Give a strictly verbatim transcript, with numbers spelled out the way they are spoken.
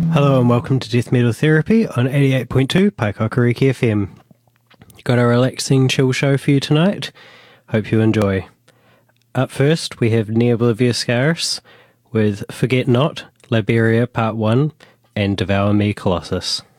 Hello and welcome to Death Metal Therapy on eighty-eight point two Paikakariki F M. Got a relaxing chill show for you tonight. Hope you enjoy. Up first we have Ne Oblivious Scarus with Forget Not, Liberia Part one and Devour Me Colossus.